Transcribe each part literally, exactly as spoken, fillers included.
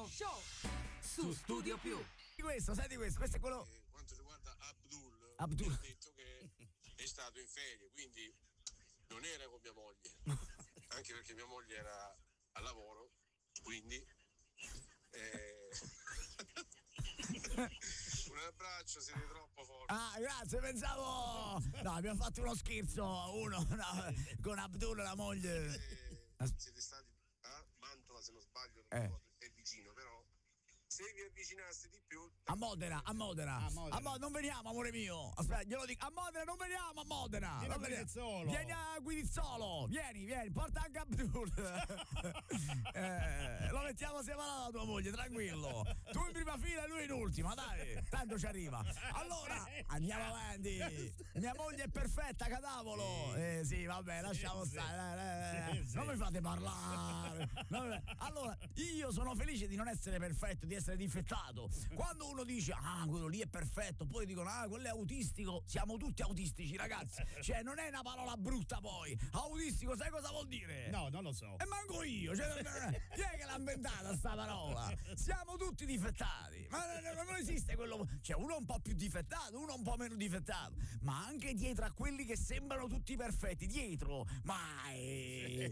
Show su Studio Più. Senti questo, senti questo, questo è quello. Eh, quanto riguarda Abdul, Abdul. ha detto che è stato in ferie, quindi non era con mia moglie, anche perché mia moglie era a lavoro, quindi eh... un abbraccio, siete troppo forti. Ah, grazie, pensavo. No, abbiamo fatto uno scherzo, uno no, con Abdul, la moglie. Eh, siete stati a Mantova, se non sbaglio, Eh. è vicino, però se vi avvicinaste di più. A Modena, a Modena. A Modena. A Mo- non veniamo, amore mio. Aspetta, glielo dico. A Modena non veniamo, a Modena. Vieni Non a veniamo. Guidizzolo. Vieni a Guidizzolo. Vieni, vieni, porta anche Abdul. eh, lo mettiamo separato da tua moglie, tranquillo. Tu in prima fila e lui in ultima, dai. Tanto ci arriva. Allora, andiamo avanti. Mia moglie è perfetta, cadavolo. Sì. Eh sì, vabbè, lasciamo Sì, stare. Eh, eh. sì, sì. Non mi fate parlare. Non- Allora, io sono felice di non essere perfetto, di essere difettato. Quando uno dice ah, quello lì è perfetto, poi dicono ah, quello è autistico, siamo tutti autistici, ragazzi. Cioè, non è una parola brutta poi. Autistico, sai cosa vuol dire? No, non lo so. E manco io, cioè, chi è che l'ha inventata sta parola? Siamo tutti difettati, ma non, non esiste quello. Cioè, uno è un po' più difettato, uno un po' meno difettato, ma anche dietro a quelli che sembrano tutti perfetti, dietro, ma eh,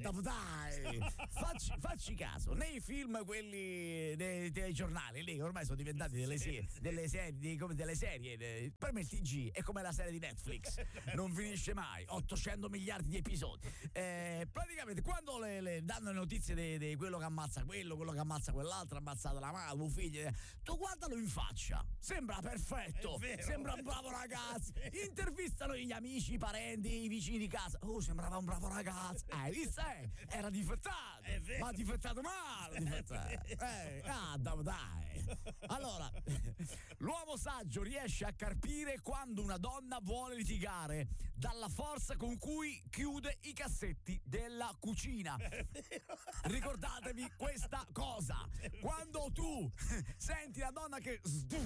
dai, facci, facci caso, nei film quelli dei, dei giornali, lì ormai sono diventati delle, se- delle serie, dei- come delle serie. de- Per me il T G è come la serie di Netflix, non finisce mai, ottocento miliardi di episodi. Eh, praticamente quando le, le danno le notizie di, di quello che ammazza quello, quello che ammazza quell'altro, ha ammazzato la madre, un figlio, tu guardalo in faccia, sembra perfetto, È vero. sembra un bravo ragazzo. Intervistano gli amici, i parenti, i vicini di casa. Oh, sembrava un bravo ragazzo. Eh, visto? Eh, era difettato, È vero. ma difettato male. Difettato. Eh, ah, dai, dai. Allora, l'uomo saggio riesce a capire quando una donna vuole litigare dalla forza con cui chiude i cassetti della cucina. Ricordatevi questa cosa: quando tu senti la donna che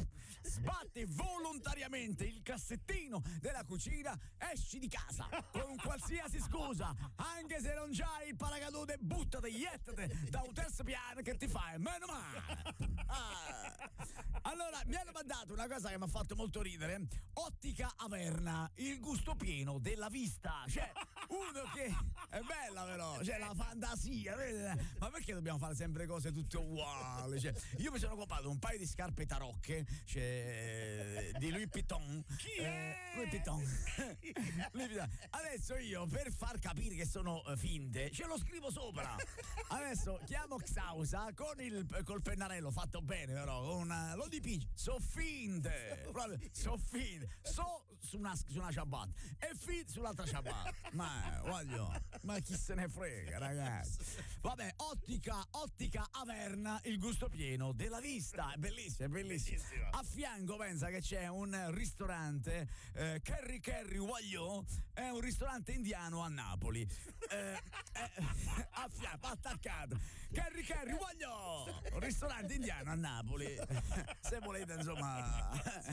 sbatte volontariamente il cassettino della cucina, esci di casa con qualsiasi scusa, anche se non c'hai il paracadute, buttati, iettati da un terzo piano che ti fai meno male. Ah. Allora, mi hanno mandato una cosa che mi ha fatto molto ridere: Ottica Averna, il gusto pieno della vista. Cioè, uno che è bella però, cioè la fantasia, ma perché dobbiamo fare sempre cose tutte uguali? Cioè, io mi sono comprato un paio di scarpe tarocche, cioè, di Louis Vuitton. Chi eh, è? Louis Vuitton. Louis Vuitton. Adesso io, per far capire che sono eh, finte, ce lo scrivo sopra. Adesso chiamo Xausa con il col pennarello fatto bene, però con una, lo dipinge. So finte, proprio, so finte. So su una, su una ciabatta e finte sull'altra ciabatta. Ma voglio, ma chi se ne frega, ragazzi. Vabbè, ottica, ottica Averna, il gusto pieno della vista. È bellissimo, è bellissimo. Bellissimo. A fianco pensa che c'è un ristorante, eh, Curry Curry Waglio, è un ristorante indiano a Napoli. Eh, eh, a fianco, attaccato. Curry Curry Waglio, un ristorante indiano a Napoli. Se volete, insomma,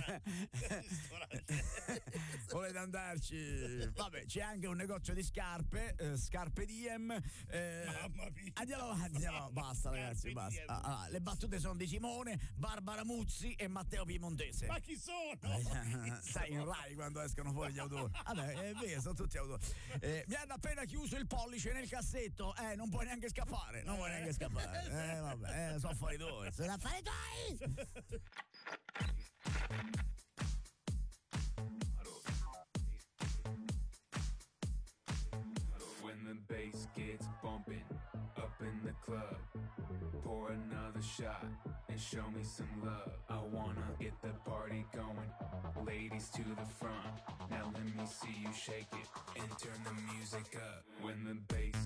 volete andarci. Vabbè, c'è anche un negozio di scarpe, eh, Scarpe Diem. Eh, Mamma mia. Andiamo avanti, andiamo avanti. Basta, ragazzi, Scarpe basta. Diem. Ah, ah, le battute sono di Simone, Barbara Muzzi e Matteo Piemontese. Ma chi sono? Sai, in Rai quando escono fuori gli autori. Vabbè, è vero, sono tutti autori. Eh, mi hanno appena chiuso il pollice nel cassetto. Eh, non puoi neanche scappare. Non puoi neanche scappare. Eh, vabbè, eh, sono fuori tuoi. Sono affari tuoi. When the bass gets bumping up in the club, pour another shot and show me some love. I wanna get the party going, ladies to the front. Now let me see you shake it and turn the music up. When the bass